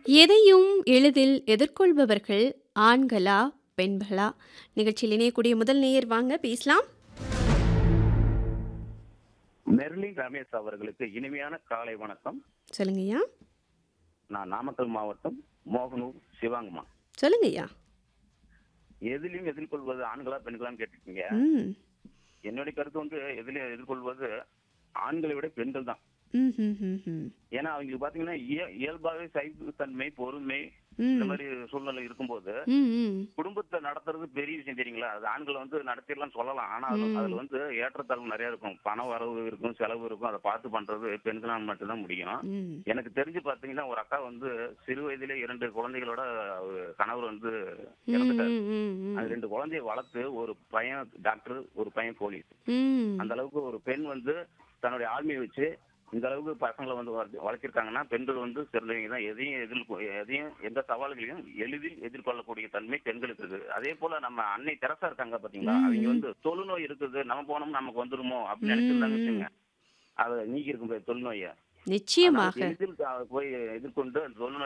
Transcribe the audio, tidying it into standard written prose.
எதையும் எளிதில் எதிர்கொள்பவர்கள் ஆண்களா? பெண்களா? நிகழ்ச்சியில் இணையக்கூடிய முதல் நேயர் வாங்க பேசலாம். மெர்லின் ரமேஷ் அவர்களுக்கு இனிமையான காலை வணக்கம். சொல்லுங்கய்யா. நான் நாமக்கல் மாவட்டம் மோகனூர் சிவாங்கம்மா. சொல்லுங்கய்யா. எதிலையும் எதிர்கொள்வது ஆண்களா பெண்களான்னு கேட்டிருக்கீங்க. ம். என்னுடைய கருத்து வந்து எதிலையும் எதிர்கொள்வது ஆண்களை விட பெண்கள் தான். ம்ஹ்ஹ்ஹ்ம். ஏன்னா அவங்களுக்கு பாத்தீங்கன்னா இயல்பாகவே சகிப்புத்தன்மை, பொறுமை இந்த ம். மாதிரி சூழ்நிலை இருக்கும்போது ம். ம். குடும்பத்தை நடத்துறது பெரிய விஷயம் தெரியுங்களா? அது ஆண்கள் வந்து நடத்திடலாம் சொல்லலாம். ஆனா அதுல ம். வந்து ஏற்றத்தாழ்வு நிறைய இருக்கும். பண வரவு இருக்கும், செலவு இருக்கும். அதை பார்த்து பண்றது பெண்களால் மட்டும்தான் முடியும். ம். எனக்கு தெரிஞ்சு பாத்தீங்கன்னா ஒரு அக்கா வந்து சிறு வயதிலே 2 குழந்தைகளோட அவரு கணவர் வந்து ம். இறந்துட்டாரு. ம். அந்த ம். 2 குழந்தைய வளர்த்து ஒரு பையன் டாக்டர், ஒரு பையன் போலீஸ். ம். அந்த அளவுக்கு ஒரு பெண் வந்து தன்னுடைய ஆளுமையை வச்சு இந்த அளவுக்கு பசங்களை வந்து வளர்த்திருக்காங்கன்னா பெண்கள் வந்து சிறந்தவங்க தான். எதையும் எந்த சவால்களையும் எளிதில் எதிர்கொள்ளக்கூடிய தன்மை பெண்களுக்கு இருக்குது. அதே போல நம்ம அன்னை தெரசா இருக்காங்க பாத்தீங்களா? அவங்க ம். வந்து தொழுநோய் இருக்குது, நம்ம போனோம் நமக்கு வந்துருமோ அப்படின்னு நினைச்சிருந்தாங்க ம். வச்சுங்க. அதை நீக்கி இருக்கும் தொழுநோயை. ஆனா நிச்சயமாக. எளிதில் போய் எதிர்கொண்டு அந்த தொழுநோய்